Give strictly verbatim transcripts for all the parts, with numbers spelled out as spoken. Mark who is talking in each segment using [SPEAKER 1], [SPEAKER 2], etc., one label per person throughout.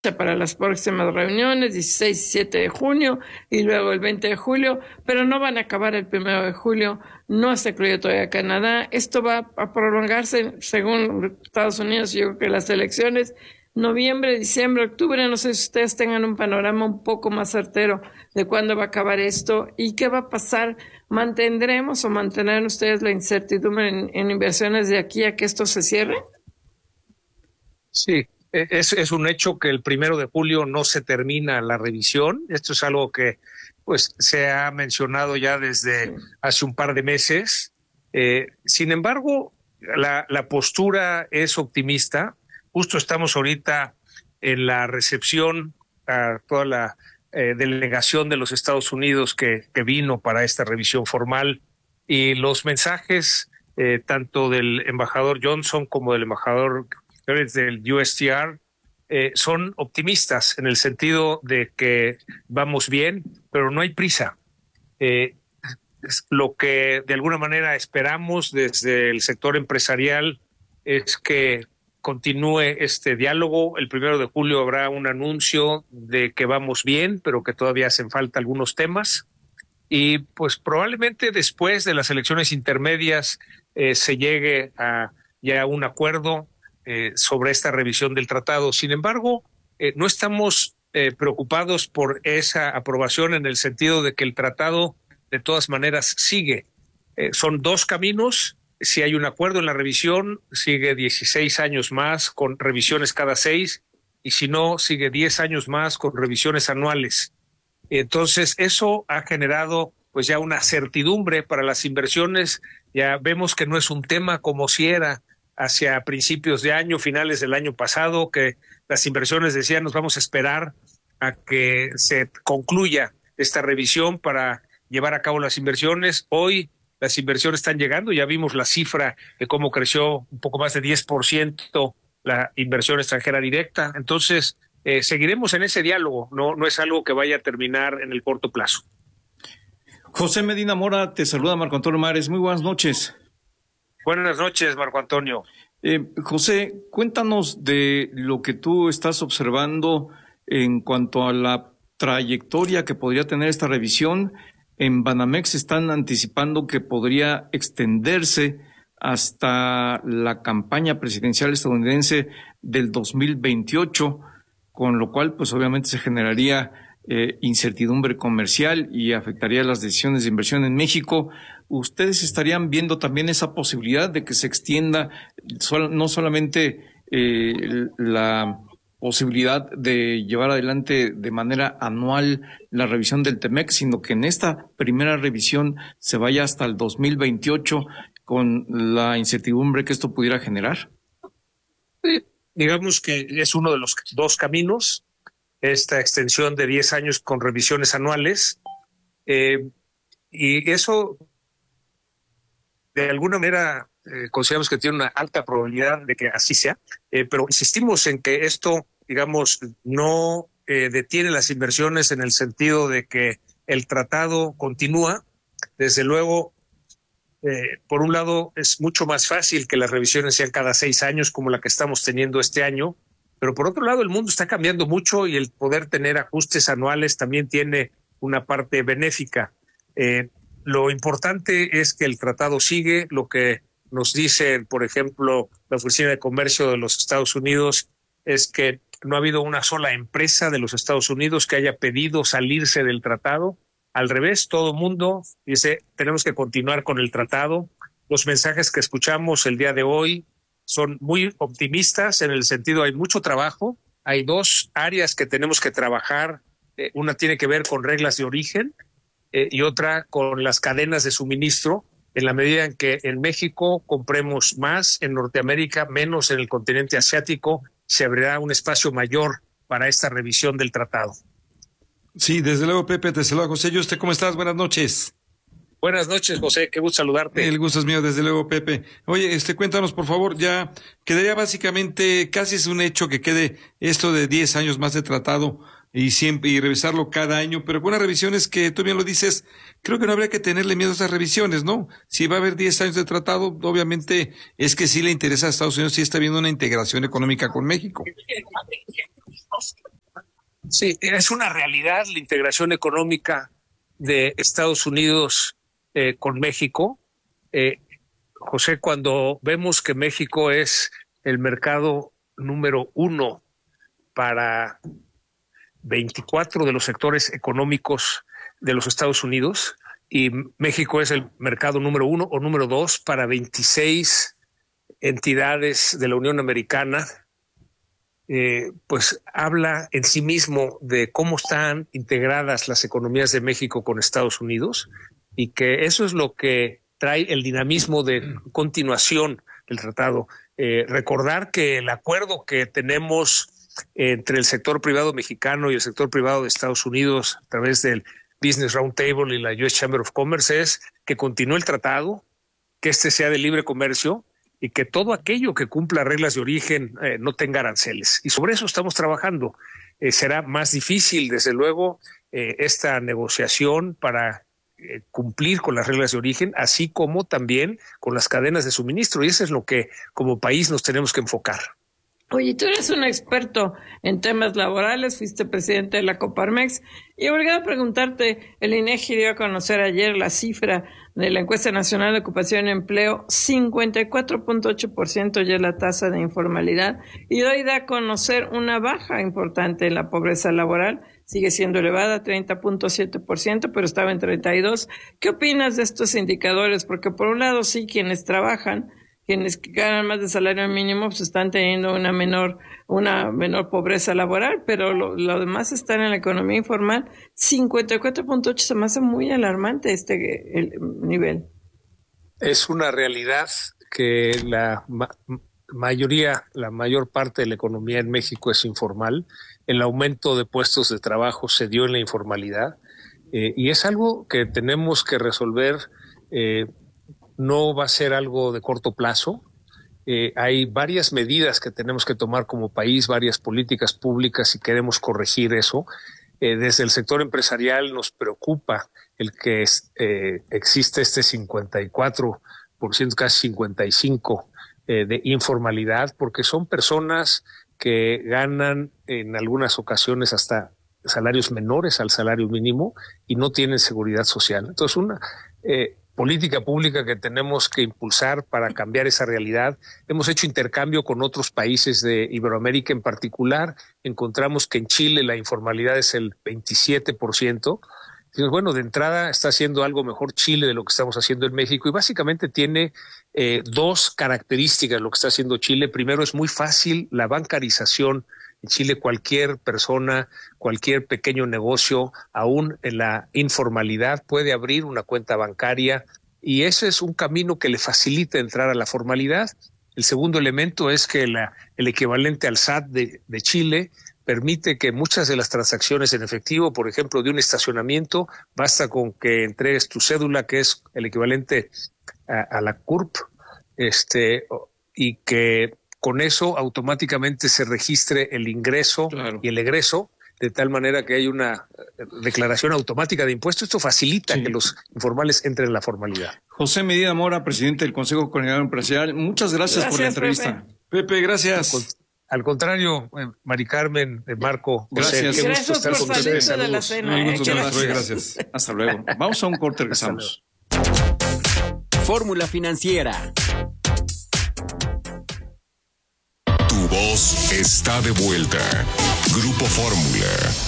[SPEAKER 1] para las próximas reuniones, dieciséis y siete de junio y luego el veinte de julio, pero no van a acabar el primero de julio, no se incluye todavía Canadá. Esto va a prolongarse, según Estados Unidos, yo creo que las elecciones, noviembre, diciembre, octubre. No sé si ustedes tengan un panorama un poco más certero de cuándo va a acabar esto y qué va a pasar. ¿Mantendremos o mantendrán ustedes la incertidumbre en, en inversiones de aquí a que esto se cierre?
[SPEAKER 2] Sí. Es, es un hecho que el primero de julio no se termina la revisión. Esto es algo que pues se ha mencionado ya desde hace un par de meses. Eh, sin embargo, la, la postura es optimista. Justo estamos ahorita en la recepción a toda la eh, delegación de los Estados Unidos que, que vino para esta revisión formal, y los mensajes eh, tanto del embajador Johnson como del embajador del U S T R eh, son optimistas en el sentido de que vamos bien, pero no hay prisa. Eh, lo que de alguna manera esperamos desde el sector empresarial es que continúe este diálogo. El primero de julio habrá un anuncio de que vamos bien, pero que todavía hacen falta algunos temas. Y pues probablemente después de las elecciones intermedias eh, se llegue a ya un acuerdo Eh, sobre esta revisión del tratado. Sin embargo, eh, no estamos eh, preocupados por esa aprobación en el sentido de que el tratado de todas maneras sigue. Eh, son dos caminos. Si hay un acuerdo en la revisión, sigue dieciséis años más con revisiones cada seis, y si no, sigue diez años más con revisiones anuales. Entonces, eso ha generado pues ya una certidumbre para las inversiones. Ya vemos que no es un tema como si era hacia principios de año, finales del año pasado, que las inversiones decían nos vamos a esperar a que se concluya esta revisión para llevar a cabo las inversiones. Hoy las inversiones están llegando, ya vimos la cifra de cómo creció un poco más de diez por ciento la inversión extranjera directa. Entonces, eh, seguiremos en ese diálogo, no, no es algo que vaya a terminar en el corto plazo.
[SPEAKER 3] José Medina Mora, te saluda Marco Antonio Mares, muy buenas noches.
[SPEAKER 2] Buenas noches, Marco Antonio.
[SPEAKER 3] Eh, José, cuéntanos de lo que tú estás observando en cuanto a la trayectoria que podría tener esta revisión. En Banamex están anticipando que podría extenderse hasta la campaña presidencial estadounidense del dos mil veintiocho, con lo cual pues obviamente se generaría eh, incertidumbre comercial y afectaría las decisiones de inversión en México. ¿Ustedes estarían viendo también esa posibilidad de que se extienda sol, no solamente eh, la posibilidad de llevar adelante de manera anual la revisión del TEMEC, sino que en esta primera revisión se vaya hasta el dos mil veintiocho con la incertidumbre que esto pudiera generar?
[SPEAKER 2] Sí, digamos que es uno de los dos caminos, esta extensión de diez años con revisiones anuales, eh, y eso de alguna manera eh, consideramos que tiene una alta probabilidad de que así sea, eh, pero insistimos en que esto, digamos, no eh, detiene las inversiones en el sentido de que el tratado continúa. Desde luego, eh, por un lado, es mucho más fácil que las revisiones sean cada seis años como la que estamos teniendo este año, pero por otro lado, el mundo está cambiando mucho y el poder tener ajustes anuales también tiene una parte benéfica. Eh, Lo importante es que el tratado sigue. Lo que nos dice, por ejemplo, la Oficina de Comercio de los Estados Unidos es que no ha habido una sola empresa de los Estados Unidos que haya pedido salirse del tratado. Al revés, todo el mundo dice tenemos que continuar con el tratado. Los mensajes que escuchamos el día de hoy son muy optimistas en el sentido hay mucho trabajo. Hay dos áreas que tenemos que trabajar. Eh, una tiene que ver con reglas de origen, Eh, y otra con las cadenas de suministro, en la medida en que en México compremos más, en Norteamérica menos, en el continente asiático, se abrirá un espacio mayor para esta revisión del tratado.
[SPEAKER 4] Sí, desde luego, Pepe, te saluda José. ¿Y usted cómo estás? Buenas noches.
[SPEAKER 2] Buenas noches, José, qué gusto saludarte.
[SPEAKER 4] El gusto es mío, desde luego, Pepe. Oye, este, cuéntanos, por favor, ya quedaría básicamente, casi es un hecho que quede esto de diez años más de tratado y siempre y revisarlo cada año, pero con unas revisiones que tú bien lo dices, creo que no habría que tenerle miedo a esas revisiones, ¿no? Si va a haber diez años de tratado, obviamente es que sí le interesa a Estados Unidos, sí está viendo una integración económica con México.
[SPEAKER 2] Sí, es una realidad la integración económica de Estados Unidos eh, con México. Eh, José, cuando vemos que México es el mercado número uno para veinticuatro de los sectores económicos de los Estados Unidos y México es el mercado número uno o número dos para veintiséis entidades de la Unión Americana, eh, pues habla en sí mismo de cómo están integradas las economías de México con Estados Unidos y que eso es lo que trae el dinamismo de continuación del tratado. Eh, recordar que el acuerdo que tenemos entre el sector privado mexicano y el sector privado de Estados Unidos a través del Business Roundtable y la U S Chamber of Commerce es que continúe el tratado, que este sea de libre comercio y que todo aquello que cumpla reglas de origen eh, no tenga aranceles. Y sobre eso estamos trabajando. Eh, será más difícil, desde luego, eh, esta negociación para eh, cumplir con las reglas de origen, así como también con las cadenas de suministro. Y eso es lo que como país nos tenemos que enfocar.
[SPEAKER 1] Oye, tú eres un experto en temas laborales, fuiste presidente de la Coparmex y obligado a preguntarte, el INEGI dio a conocer ayer la cifra de la encuesta nacional de ocupación y empleo, cincuenta y cuatro punto ocho por ciento ya es la tasa de informalidad y hoy da a conocer una baja importante en la pobreza laboral, sigue siendo elevada, treinta punto siete por ciento, pero estaba en treinta y dos por ciento. ¿Qué opinas de estos indicadores? Porque por un lado sí, quienes trabajan, quienes ganan más de salario mínimo pues están teniendo una menor una menor pobreza laboral, pero lo, lo demás están en la economía informal. cincuenta y cuatro punto ocho se me hace muy alarmante este el nivel.
[SPEAKER 2] Es una realidad que la ma- mayoría, la mayor parte de la economía en México es informal. El aumento de puestos de trabajo se dio en la informalidad eh, y es algo que tenemos que resolver. Eh, No va a ser algo de corto plazo. Eh, hay varias medidas que tenemos que tomar como país, varias políticas públicas si queremos corregir eso. Eh, desde el sector empresarial nos preocupa el que eh, existe este cincuenta y cuatro por ciento, casi cincuenta y cinco por ciento eh, de informalidad, porque son personas que ganan en algunas ocasiones hasta salarios menores al salario mínimo y no tienen seguridad social. Entonces, una... Eh, política pública que tenemos que impulsar para cambiar esa realidad. Hemos hecho intercambio con otros países de Iberoamérica en particular. Encontramos que en Chile la informalidad es el veintisiete por ciento. Bueno, de entrada está haciendo algo mejor Chile de lo que estamos haciendo en México y básicamente tiene eh, dos características lo que está haciendo Chile. Primero, es muy fácil la bancarización. En Chile cualquier persona, cualquier pequeño negocio, aún en la informalidad, puede abrir una cuenta bancaria y ese es un camino que le facilita entrar a la formalidad. El segundo elemento es que la, el equivalente al S A T de, de Chile permite que muchas de las transacciones en efectivo, por ejemplo, de un estacionamiento, basta con que entregues tu cédula, que es el equivalente a, a la C U R P, este, y que con eso automáticamente se registre el ingreso claro. y el egreso, de tal manera que hay una declaración automática de impuestos. Esto facilita sí. que los informales entren en la formalidad.
[SPEAKER 3] José Medina Mora, presidente del Consejo Coordinador Empresarial, muchas gracias, gracias por la entrevista.
[SPEAKER 4] Pepe, Pepe gracias.
[SPEAKER 2] Al, al contrario, eh, Mari Carmen, eh, Marco, José,
[SPEAKER 3] gracias.
[SPEAKER 2] qué
[SPEAKER 1] gusto
[SPEAKER 2] gracias
[SPEAKER 1] estar
[SPEAKER 2] con
[SPEAKER 1] ustedes. De la cena,
[SPEAKER 4] eh,
[SPEAKER 1] gracias.
[SPEAKER 4] Gracias. gracias.
[SPEAKER 3] Hasta luego. Vamos a un corte, regresamos.
[SPEAKER 5] Fórmula Financiera.
[SPEAKER 6] Tu voz está de vuelta. Grupo Fórmula.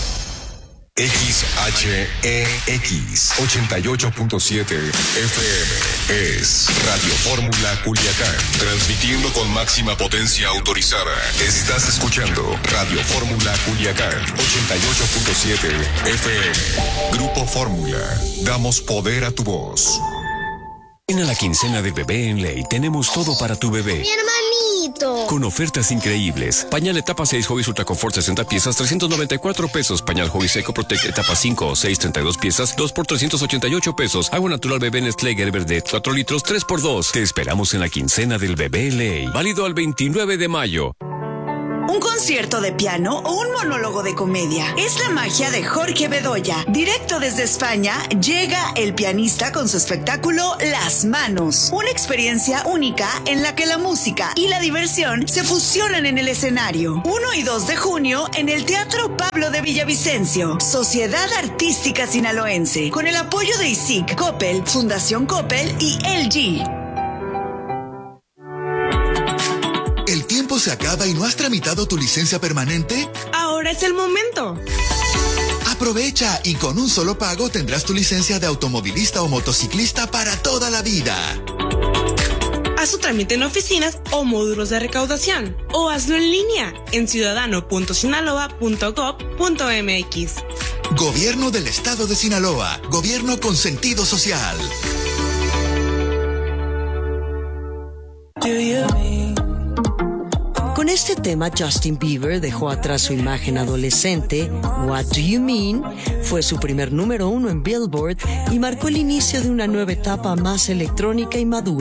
[SPEAKER 6] X H E X ochenta y ocho punto siete F M es Radio Fórmula Culiacán, transmitiendo con máxima potencia autorizada. Estás escuchando Radio Fórmula Culiacán ochenta y ocho punto siete F M. Grupo Fórmula, damos poder a tu voz.
[SPEAKER 7] En la quincena del bebé en Ley tenemos todo para tu bebé.
[SPEAKER 8] ¡Mi hermanito!
[SPEAKER 7] Con ofertas increíbles. Pañal etapa seis Hobbies Ultra Confort sesenta piezas, trescientos noventa y cuatro pesos. Pañal Hobbies Eco Protect etapa cinco o seis, treinta y dos piezas, dos por trescientos ochenta y ocho pesos. Agua natural bebé Nestlé Gerber de cuatro litros, tres por dos. Te esperamos en la quincena del bebé en Ley. Válido al veintinueve de mayo.
[SPEAKER 8] un concierto de piano o un monólogo de comedia. Es la magia de Jorge Bedoya. Directo desde España, llega el pianista con su espectáculo Las Manos. Una experiencia única en la que la música y la diversión se fusionan en el escenario. uno y dos de junio en el Teatro Pablo de Villavicencio. Sociedad Artística Sinaloense. Con el apoyo de I S I C, Coppel, Fundación Coppel y L G.
[SPEAKER 9] ¿El tiempo se acaba y no has tramitado tu licencia permanente?
[SPEAKER 10] Ahora es el momento.
[SPEAKER 9] Aprovecha y con un solo pago tendrás tu licencia de automovilista o motociclista para toda la vida.
[SPEAKER 10] Haz tu trámite en oficinas o módulos de recaudación o hazlo en línea en ciudadano punto sinaloa punto gob punto mx.
[SPEAKER 9] Gobierno del Estado de Sinaloa. Gobierno con sentido social.
[SPEAKER 11] Con este tema, Justin Bieber dejó atrás su imagen adolescente. What Do You Mean fue su primer número uno en Billboard y marcó el inicio de una nueva etapa más electrónica y madura.